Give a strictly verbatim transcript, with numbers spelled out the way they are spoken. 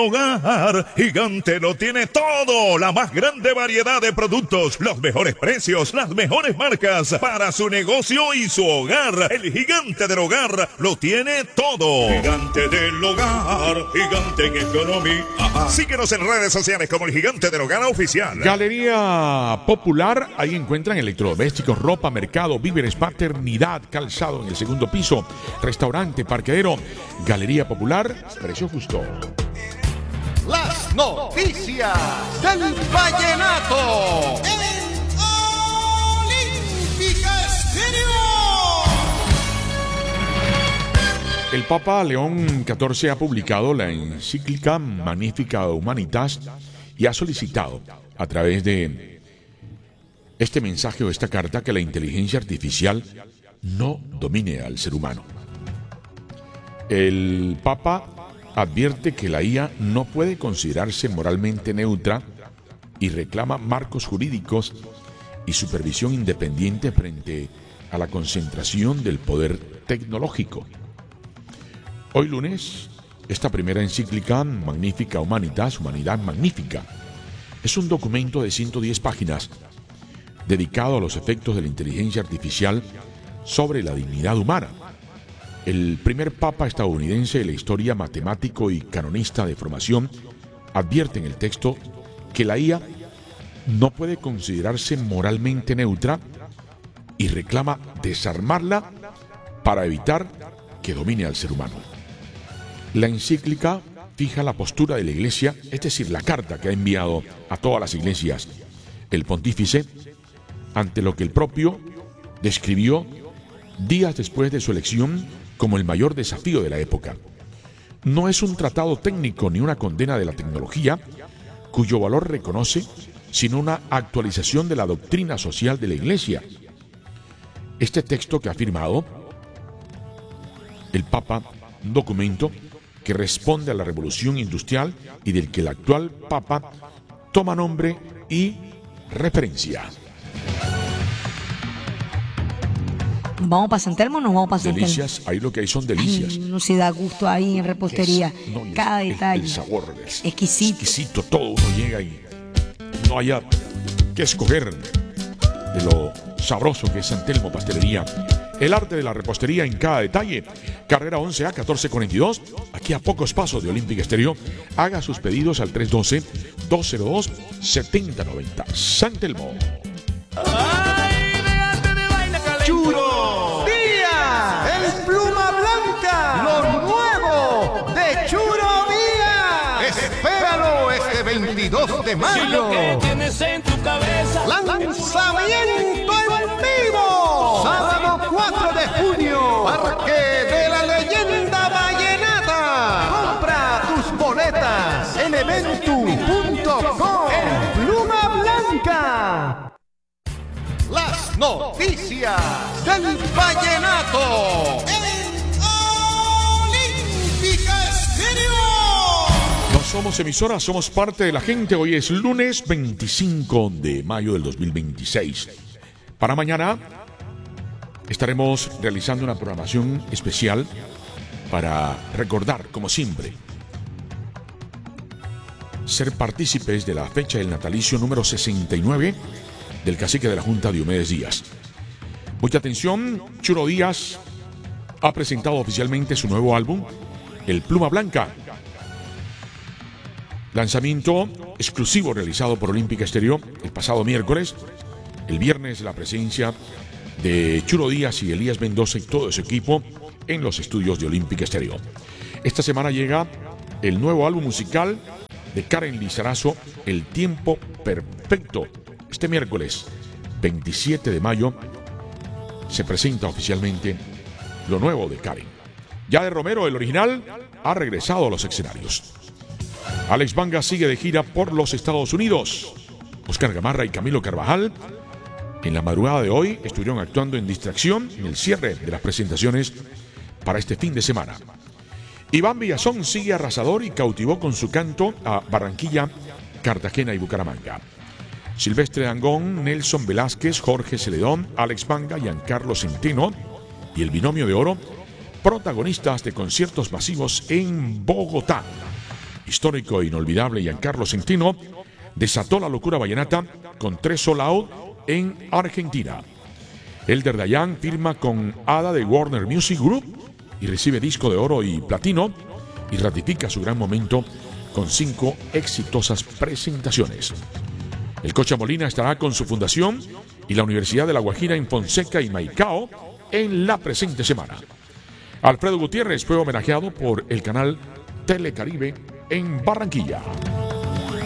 Hogar Gigante lo tiene todo, la más grande variedad de productos, los mejores precios, las mejores marcas para su negocio y su hogar. El Gigante del Hogar lo tiene todo. Gigante del Hogar, gigante en economía. Ajá. Síguenos en redes sociales como el Gigante del Hogar Oficial. Galería Popular, ahí encuentran electrodomésticos, ropa, mercado, víveres, maternidad, calzado en el segundo piso, restaurante, parqueadero. Galería Popular, precio justo. Las noticias del vallenato en Olímpica Estéreo. El Papa León catorce ha publicado la encíclica Magnificat Humanitas y ha solicitado a través de este mensaje o esta carta que la inteligencia artificial no domine al ser humano. El Papa advierte que la I A no puede considerarse moralmente neutra y reclama marcos jurídicos y supervisión independiente frente a la concentración del poder tecnológico. Hoy lunes, esta primera encíclica Magnificat Humanitas, Humanidad Magnífica, es un documento de ciento diez páginas dedicado a los efectos de la inteligencia artificial sobre la dignidad humana. El primer papa estadounidense de la historia, matemático y canonista de formación, advierte en el texto que la I A no puede considerarse moralmente neutra y reclama desarmarla para evitar que domine al ser humano. La encíclica fija la postura de la Iglesia, es decir, la carta que ha enviado a todas las iglesias el pontífice, ante lo que el propio describió días después de su elección como el mayor desafío de la época. No es un tratado técnico ni una condena de la tecnología, cuyo valor reconoce, sino una actualización de la doctrina social de la Iglesia. Este texto que ha firmado el Papa, un documento que responde a la revolución industrial y del que el actual Papa toma nombre y referencia. ¿Vamos para San Telmo o no vamos para San Telmo? Delicias, ahí lo que hay son delicias. Ay, no se da gusto ahí en repostería. Es, no, cada el, detalle. El, el sabor es exquisito. Exquisito, todo uno llega y no haya que escoger de lo sabroso que es San Telmo Pastelería. El arte de la repostería en cada detalle. Carrera once A catorce cuarenta y dos, aquí a pocos pasos de Olímpica Estéreo. Haga sus pedidos al tres uno dos, dos cero dos, siete cero nueve cero. San Telmo. Churo Día, el pluma blanca, lo nuevo de Churo Día. Espéralo este veintidós de mayo. Si lo que tienes en tu cabeza, lanzamiento en vivo. Sábado cuatro de junio, Parque de la Leyenda Vallenata. Compra tus boletas en eventu punto com. El pluma blanca. Las noticias del vallenato en Olímpica Estéreo. No somos emisora, somos parte de la gente. Hoy es lunes veinticinco de mayo del dos mil veintiséis. Para mañana estaremos realizando una programación especial para recordar, como siempre, ser partícipes de la fecha del natalicio número sesenta y nueve del cacique de la Junta, Diomedes Díaz. Mucha atención, Churo Díaz ha presentado oficialmente su nuevo álbum, El Pluma Blanca. Lanzamiento exclusivo realizado por Olímpica Estéreo el pasado miércoles. El viernes la presencia de Churo Díaz y Elías Mendoza y todo su equipo en los estudios de Olímpica Estéreo. Esta semana llega el nuevo álbum musical de Karen Lizarazo, El Tiempo Perfecto. Este miércoles veintisiete de mayo se presenta oficialmente lo nuevo de Karen. Ya de Romero, el original, ha regresado a los escenarios. Alex Banga sigue de gira por los Estados Unidos. Oscar Gamarra y Camilo Carvajal en la madrugada de hoy estuvieron actuando en Distracción en el cierre de las presentaciones para este fin de semana. Iván Villazón sigue arrasador y cautivó con su canto a Barranquilla, Cartagena y Bucaramanga. Silvestre Dangond, Nelson Velázquez, Jorge Celedón, Alex Banga, Giancarlo Centeno y el Binomio de Oro, protagonistas de conciertos masivos en Bogotá. histórico e inolvidable Giancarlo Centino desató la locura vallenata con tres sold out en Argentina. Elder Dayan firma con Ada de Warner Music Group y recibe disco de oro y platino y ratifica su gran momento con cinco exitosas presentaciones. El Cocha Molina estará con su fundación y la Universidad de La Guajira en Fonseca y Maicao en la presente semana. Alfredo Gutiérrez fue homenajeado por el canal Telecaribe en Barranquilla.